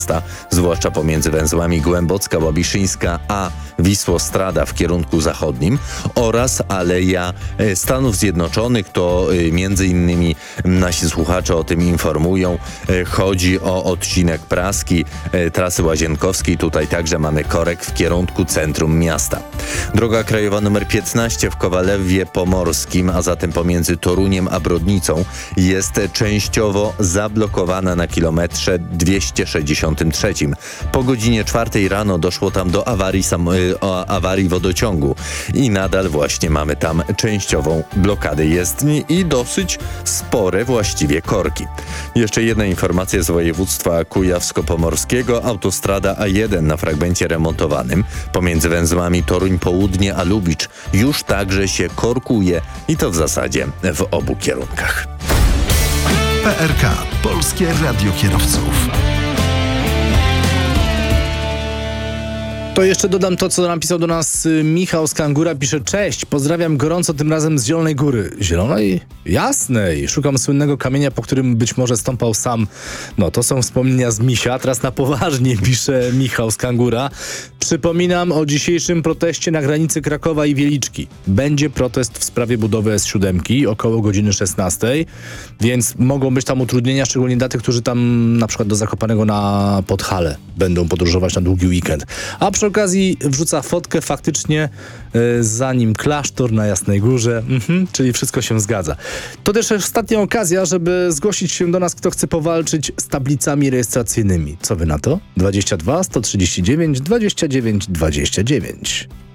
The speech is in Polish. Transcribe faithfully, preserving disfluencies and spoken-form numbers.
zwłaszcza pomiędzy węzłami Głębocka, Łabiszyńska a Wisłostrada w kierunku zachodnim oraz Aleja Stanów Zjednoczonych. To między innymi nasi słuchacze o tym informują. Chodzi o odcinek Praski, trasy Łazienkowskiej. Tutaj także mamy korek w kierunku centrum miasta. Droga krajowa nr piętnaście w Kowalewie Pomorskim, a zatem pomiędzy Toruniem a Brodnicą, jest częściowo zablokowana na kilometrze dwieście sześćdziesiątym trzecim. Po godzinie czwartej rano doszło tam do awarii, sam, o, awarii wodociągu i nadal właśnie mamy tam częściową blokadę jezdni i dosyć spore właściwie korki. Jeszcze jedna informacja z województwa kujawsko-pomorskiego. Autostrada A jeden na fragmencie remontowanym pomiędzy węzłami Toruń Południe a Lubicz już także się korkuje i to w zasadzie w obu kierunkach. P R K. Polskie Radio Kierowców. To jeszcze dodam to, co napisał do nas Michał z Kangura. Pisze: cześć, pozdrawiam gorąco, tym razem z Zielonej Góry. Zielonej? Jasnej. Szukam słynnego kamienia, po którym być może stąpał sam. No, to są wspomnienia z Misia. Teraz na poważnie pisze Michał z Kangura. Przypominam o dzisiejszym proteście na granicy Krakowa i Wieliczki. Będzie protest w sprawie budowy S siedem około godziny szesnastej, więc mogą być tam utrudnienia, szczególnie dla tych, którzy tam na przykład do Zakopanego na Podhale będą podróżować na długi weekend. A przy okazji wrzuca fotkę faktycznie y, za nim klasztor na Jasnej Górze, mhm, czyli wszystko się zgadza. To też ostatnia okazja, żeby zgłosić się do nas, kto chce powalczyć z tablicami rejestracyjnymi. Co wy na to? dwadzieścia dwa sto trzydzieści dziewięć dwadzieścia dziewięć dwadzieścia dziewięć.